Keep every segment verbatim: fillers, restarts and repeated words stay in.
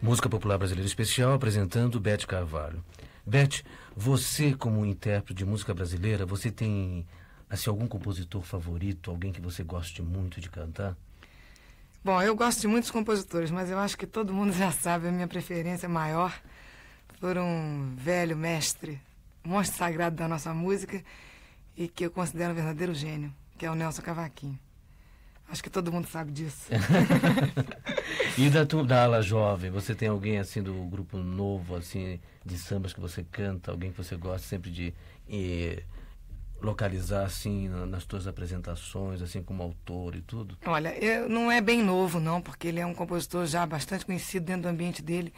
Música Popular Brasileira Especial, apresentando Beth Carvalho. Beth, você como intérprete de música brasileira, você tem assim, algum compositor favorito, alguém que você goste muito de cantar? Bom, eu gosto de muitos compositores, mas eu acho que todo mundo já sabe a minha preferência maior por um velho mestre, monstro sagrado da nossa música e que eu considero um verdadeiro gênio, que é o Nelson Cavaquinho. Acho que todo mundo sabe disso. E da, da ala jovem, você tem alguém assim do grupo novo, assim, de sambas que você canta, alguém que você gosta sempre de eh, localizar assim nas suas apresentações, assim como autor e tudo? Olha, eu, não é bem novo não, porque ele é um compositor já bastante conhecido dentro do ambiente dele.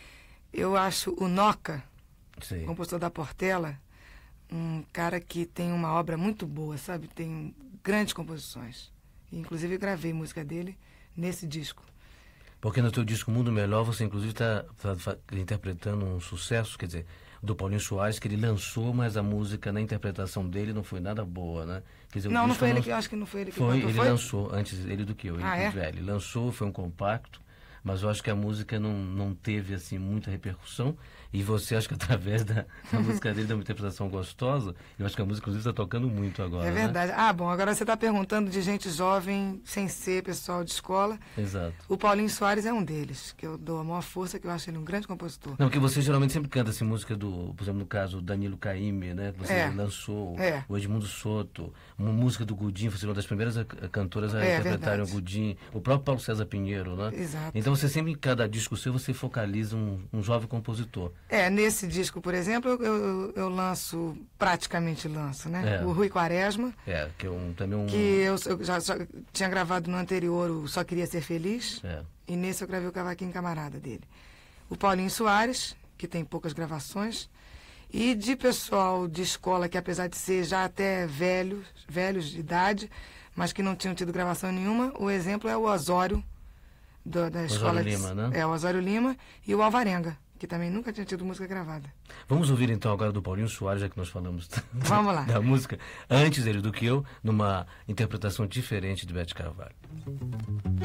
Eu acho o Noca, Sim. compositor da Portela, um cara que tem uma obra muito boa, sabe? Tem grandes composições. Inclusive eu gravei música dele nesse disco. Porque no teu disco Mundo Melhor você inclusive está tá, tá interpretando um sucesso, quer dizer, do Paulinho Soares, que ele lançou, mas a música na interpretação dele não foi nada boa, né? Quer dizer, não, não foi não... ele que eu acho que não foi ele que foi, cantou, ele foi? lançou, antes ele do que eu, ele ah, é? velho. Ele lançou, foi um compacto, mas eu acho que a música não, não teve assim muita repercussão. E você, acho que através da, da música dele, da uma interpretação gostosa, eu acho que a música, inclusive, está tocando muito agora. É verdade. Né? Ah, bom, agora você está perguntando de gente jovem, sem ser pessoal de escola. Exato. O Paulinho Soares é um deles, que eu dou a maior força, que eu acho ele um grande compositor. Não, porque você geralmente sempre canta assim, música do, por exemplo, no caso, Danilo Caymmi, né? Que você é. lançou, é. o Edmundo Soto, uma música do Gudim, você é uma das primeiras a, a cantoras a é, interpretarem o Gudim, o próprio Paulo César Pinheiro, né? Exato. Então você sempre, em cada disco seu, você focaliza um, um jovem compositor. É, nesse disco, por exemplo, eu, eu, eu lanço, praticamente lanço, né? É. O Rui Quaresma. É, que é um, também um... Que eu, eu já, já tinha gravado no anterior o Só Queria Ser Feliz. É. E nesse eu gravei o Cavaquinho Camarada dele. O Paulinho Soares, que tem poucas gravações. E de pessoal de escola, que apesar de ser já até velhos, velhos de idade, mas que não tinham tido gravação nenhuma, o exemplo é o Osório, do, da escola Osório Lima, de, né? É, o Osório Lima e o Alvarenga, que também nunca tinha tido música gravada. Vamos ouvir então agora do Paulinho Soares, já que nós falamos Vamos lá. da música, antes dele do que eu, numa interpretação diferente de Beth Carvalho.